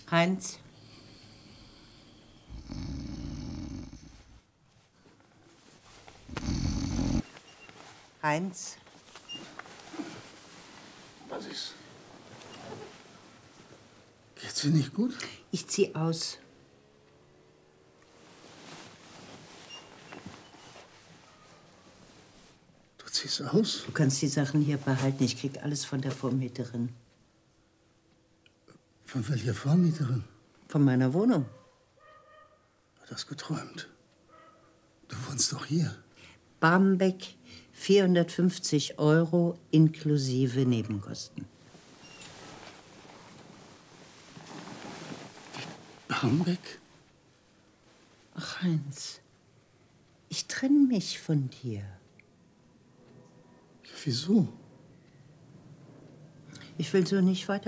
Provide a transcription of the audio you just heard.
Heinz? Heinz? Was ist? Geht's dir nicht gut? Ich zieh aus. Du ziehst aus? Du kannst die Sachen hier behalten. Ich krieg alles von der Vormieterin. Von welcher Vormieterin? Von meiner Wohnung. Hat das geträumt? Du wohnst doch hier. Barmbek, 450 € inklusive Nebenkosten. Barmbek? Ach, Heinz, ich trenne mich von dir. Wieso? Ich will so nicht weiter.